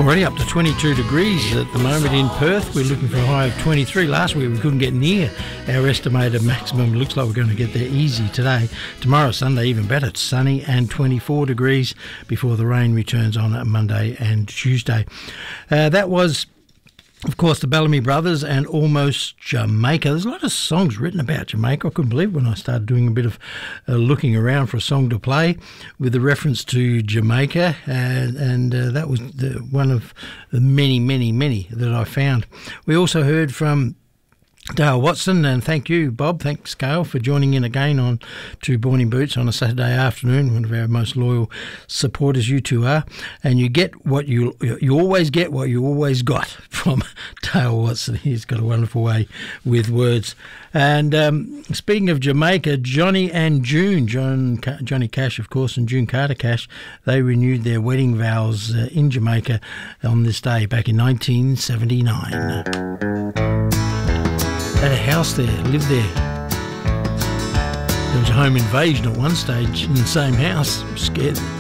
Already up to 22 degrees at the moment in Perth. We're looking for a high of 23. Last week we couldn't get near our estimated maximum. Looks like we're going to get there easy today. Tomorrow, Sunday, even better. It's sunny and 24 degrees before the rain returns on Monday and Tuesday. That was, of course, the Bellamy Brothers and Almost Jamaica. There's a lot of songs written about Jamaica. I couldn't believe it when I started doing a bit of looking around for a song to play with the reference to Jamaica, and that was one of the many that I found. We also heard from Dale Watson, and thank you, Bob. Thanks, Gail, for joining in again on to Born in Boots on a Saturday afternoon. One of our most loyal supporters, you two are. And you get what you always get what you always got from Dale Watson. He's got a wonderful way with words. And speaking of Jamaica, Johnny and June, Johnny Cash, of course, and June Carter Cash, they renewed their wedding vows in Jamaica on this day back in 1979. Had a house there, lived there. There was a home invasion at one stage in the same house. Scared